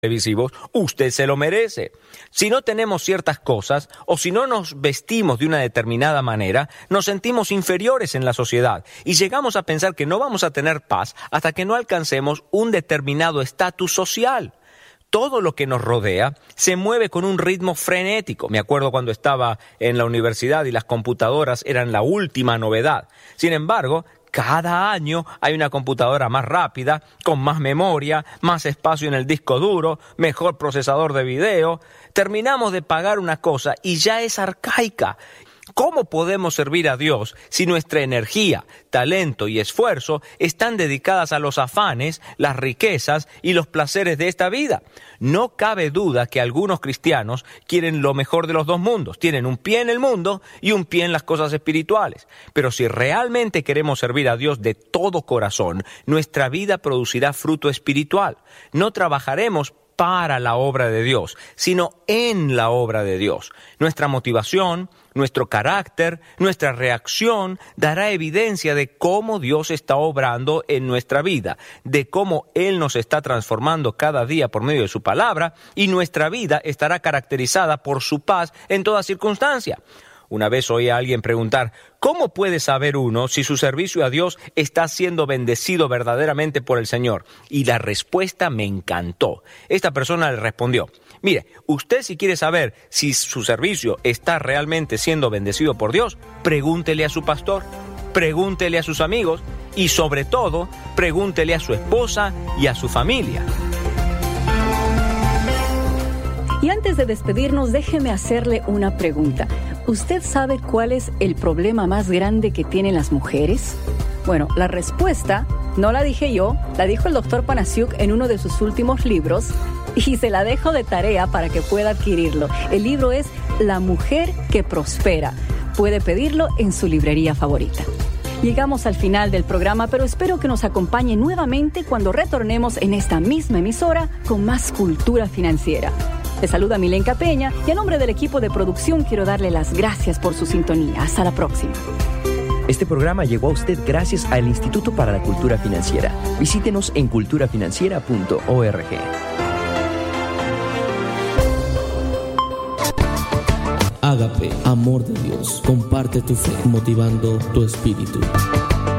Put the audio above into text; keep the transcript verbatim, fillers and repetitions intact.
televisivos, usted se lo merece. Si no tenemos ciertas cosas o si no nos vestimos de una determinada manera, nos sentimos inferiores en la sociedad y llegamos a pensar que no vamos a tener paz hasta que no alcancemos un determinado estatus social. Todo lo que nos rodea se mueve con un ritmo frenético. Me acuerdo cuando estaba en la universidad y las computadoras eran la última novedad. Sin embargo, cada año hay una computadora más rápida, con más memoria, más espacio en el disco duro, mejor procesador de video. Terminamos de pagar una cosa y ya es arcaica. ¿Cómo podemos servir a Dios si nuestra energía, talento y esfuerzo están dedicadas a los afanes, las riquezas y los placeres de esta vida? No cabe duda que algunos cristianos quieren lo mejor de los dos mundos. Tienen un pie en el mundo y un pie en las cosas espirituales. Pero si realmente queremos servir a Dios de todo corazón, nuestra vida producirá fruto espiritual. No trabajaremos para la obra de Dios, sino en la obra de Dios. Nuestra motivación, nuestro carácter, nuestra reacción dará evidencia de cómo Dios está obrando en nuestra vida, de cómo Él nos está transformando cada día por medio de su palabra, y nuestra vida estará caracterizada por su paz en toda circunstancia. Una vez oí a alguien preguntar, ¿cómo puede saber uno si su servicio a Dios está siendo bendecido verdaderamente por el Señor? Y la respuesta me encantó. Esta persona le respondió, mire, usted si quiere saber si su servicio está realmente siendo bendecido por Dios, pregúntele a su pastor, pregúntele a sus amigos y sobre todo, pregúntele a su esposa y a su familia. Y antes de despedirnos, déjeme hacerle una pregunta. ¿Usted sabe cuál es el problema más grande que tienen las mujeres? Bueno, la respuesta no la dije yo, la dijo el doctor Panasiuk en uno de sus últimos libros y se la dejo de tarea para que pueda adquirirlo. El libro es La mujer que prospera. Puede pedirlo en su librería favorita. Llegamos al final del programa, pero espero que nos acompañe nuevamente cuando retornemos en esta misma emisora con más cultura financiera. Les saluda Milenka Peña y a nombre del equipo de producción quiero darle las gracias por su sintonía. Hasta la próxima. Este programa llegó a usted gracias al Instituto para la Cultura Financiera. Visítenos en cultura financiera punto org. Ágape, amor de Dios. Comparte tu fe, motivando tu espíritu.